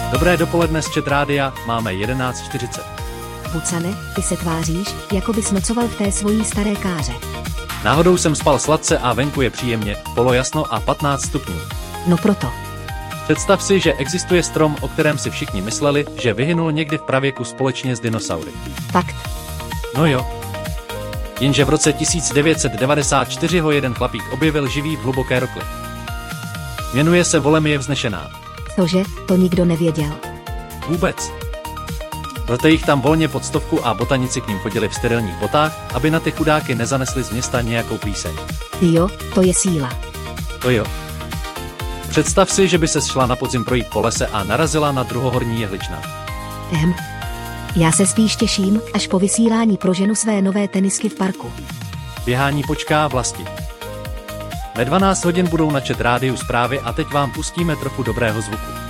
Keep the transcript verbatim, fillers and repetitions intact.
Dobré dopoledne z Chat Rádia, máme jedenáct čtyřicet. Bucane, ty se tváříš, jako bys nocoval v té svojí staré káře. Náhodou jsem spal sladce a venku je příjemně, polojasno a patnáct stupňů. No proto. Představ si, že existuje strom, o kterém si všichni mysleli, že vyhynul někdy v pravěku společně s dinosaury. Fakt. No jo. Jenže v roce tisíc devět set devadesát čtyři ho jeden chlapík objevil živý v hluboké rokli. Jmenuje se Volemie vznešená. Cože, to nikdo nevěděl. Vůbec. Roste jich tam volně pod stovku a botanici k ním chodili v sterilních botách, aby na ty chudáky nezanesli z města nějakou plíseň. Jo, to je síla. To jo. Představ si, že by se šla na podzim projít po lese a narazila na druhohorní jehličnák. Ehm. Já se spíš těším, až po vysílání proženu své nové tenisky v parku. Běhání počká vlasti. Ve dvanáct hodin budou na Chat Rádiu zprávy a teď vám pustíme trochu dobrého zvuku.